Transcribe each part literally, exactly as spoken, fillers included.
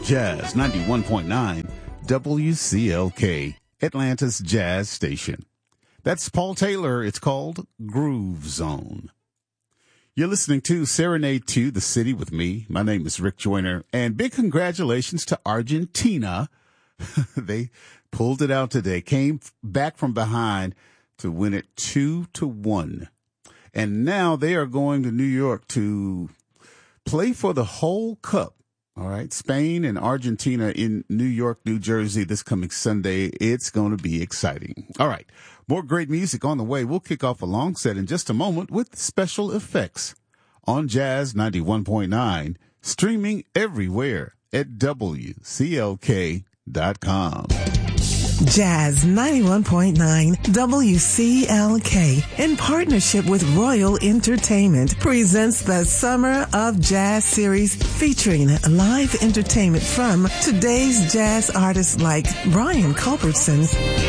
Jazz ninety-one point nine W C L K, Atlanta's jazz station. That's Paul Taylor. It's called Groove Zone. You're listening to Serenade to the City with me. My name is Rick Joyner, and big congratulations to Argentina. They pulled it out today, came back from behind to win it two to one. And now they are going to New York to play for the whole cup. All right. Spain and Argentina in New York, New Jersey this coming Sunday. It's going to be exciting. All right. More great music on the way. We'll kick off a long set in just a moment with special effects on Jazz ninety-one point nine, streaming everywhere at W C L K dot com. Jazz ninety-one point nine W C L K, in partnership with Royal Entertainment, presents the Summer of Jazz series featuring live entertainment from today's jazz artists like Brian Culbertson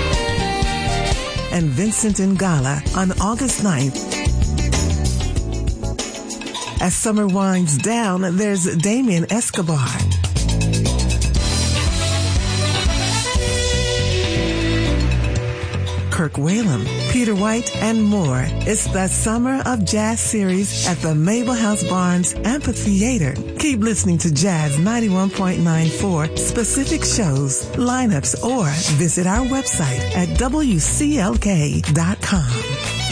and Vincent Ingala on August ninth. As summer winds down, there's Damien Escobar, Kirk Whalum, Peter White, and more. It's the Summer of Jazz series at the Mabel House Barnes Amphitheater. Keep listening to Jazz ninety-one point nine for specific shows, lineups, or visit our website at W C L K dot com.